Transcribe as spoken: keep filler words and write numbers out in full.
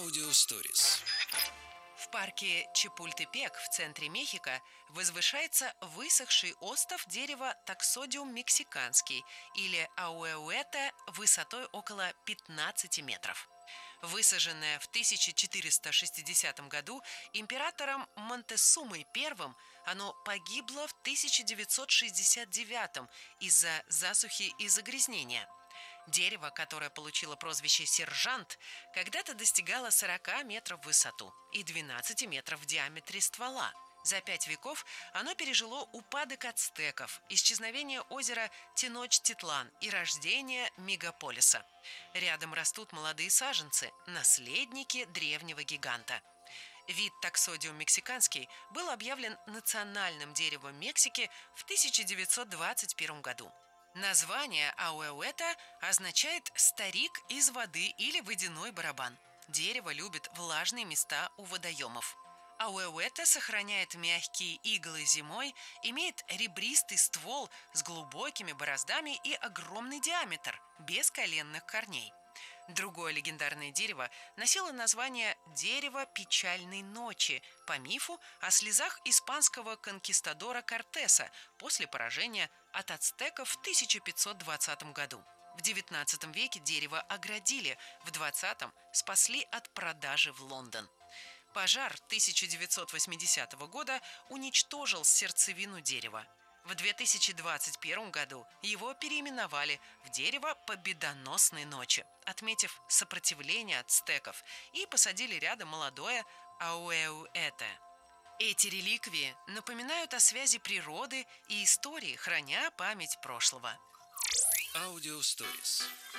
Аудиосторис. В парке Чапультепек в центре Мехико возвышается высохший остов дерева таксодиум мексиканский или ауэуэта высотой около пятнадцати метров. Высаженное в тысяча четыреста шестидесятом году императором Монтесумой I, оно погибло в тысяча девятьсот шестьдесят девятом из-за засухи и загрязнения. Дерево, которое получило прозвище «сержант», когда-то достигало сорока метров в высоту и двенадцати метров в диаметре ствола. За пять веков оно пережило упадок ацтеков, исчезновение озера Теночтитлан и рождение мегаполиса. Рядом растут молодые саженцы, наследники древнего гиганта. Вид таксодиум мексиканский был объявлен национальным деревом Мексики в тысяча девятьсот двадцать первом году. Название ауэуэта означает «старик из воды» или «водяной барабан». Дерево любит влажные места у водоемов. Ауэуэта сохраняет мягкие иглы зимой, имеет ребристый ствол с глубокими бороздами и огромный диаметр, без коленных корней. Другое легендарное дерево носило название «дерево печальной ночи» по мифу о слезах испанского конкистадора Кортеса после поражения от ацтеков в тысяча пятьсот двадцатом году. В девятнадцатом веке дерево оградили, в двадцатом спасли от продажи в Лондон. Пожар тысяча девятьсот восьмидесятого года уничтожил сердцевину дерева. В две тысячи двадцать первом году его переименовали в дерево победоносной ночи, отметив сопротивление ацтеков, и посадили рядом молодое ауэуэта. Эти реликвии напоминают о связи природы и истории, храня память прошлого. Аудиосторис.